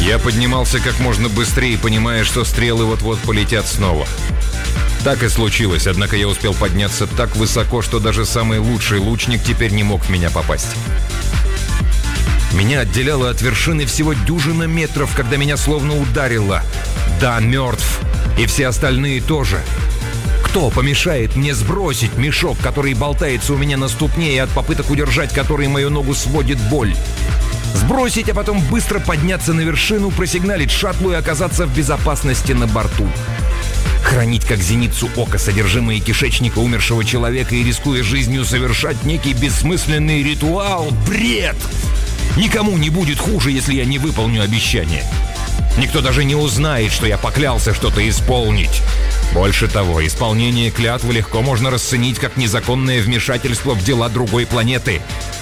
Я поднимался как можно быстрее, понимая, что стрелы вот-вот полетят снова. Так и случилось, однако я успел подняться так высоко, что даже самый лучший лучник теперь не мог в меня попасть. Меня отделяло от вершины всего дюжина метров, когда меня словно ударило. Да, мертв. И все остальные тоже. Кто помешает мне сбросить мешок, который болтается у меня на ступне, и от попыток удержать который мою ногу сводит боль? Сбросить, а потом быстро подняться на вершину, просигналить шаттлу и оказаться в безопасности на борту. Хранить как зеницу ока содержимое кишечника умершего человека и, рискуя жизнью, совершать некий бессмысленный ритуал – бред! Никому не будет хуже, если я не выполню обещание. Никто даже не узнает, что я поклялся что-то исполнить. Больше того, исполнение клятвы легко можно расценить как незаконное вмешательство в дела другой планеты.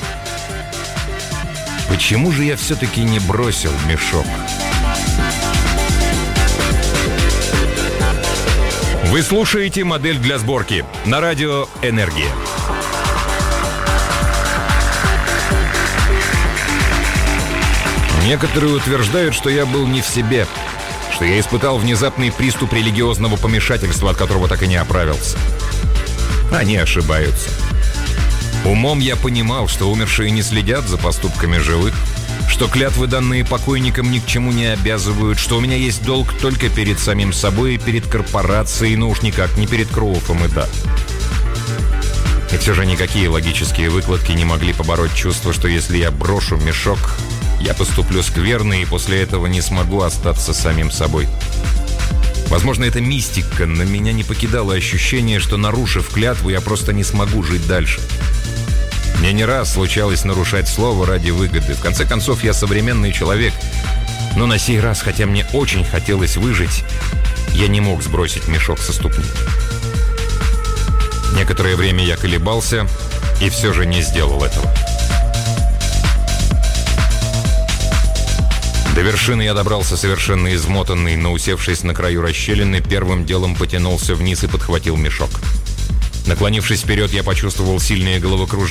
Почему же я все-таки не бросил мешок? Вы слушаете «Модель для сборки» на радио «Энергия». Некоторые утверждают, что я был не в себе, что я испытал внезапный приступ религиозного помешательства, от которого так и не оправился. Они ошибаются. Умом я понимал, что умершие не следят за поступками живых, что клятвы, данные покойникам, ни к чему не обязывают, что у меня есть долг только перед самим собой и перед корпорацией, но уж никак не перед Кроуфом и да. И все же никакие логические выкладки не могли побороть чувство, что если я брошу мешок, я поступлю скверно и после этого не смогу остаться самим собой. Возможно, это мистика, но меня не покидало ощущение, что, нарушив клятву, я просто не смогу жить дальше. Мне не раз случалось нарушать слово ради выгоды. В конце концов, я современный человек. Но на сей раз, хотя мне очень хотелось выжить, я не мог сбросить мешок со ступни. Некоторое время я колебался и все же не сделал этого. До вершины я добрался совершенно измотанный, но, усевшись на краю расщелины, первым делом потянулся вниз и подхватил мешок. Наклонившись вперед, я почувствовал сильное головокружение.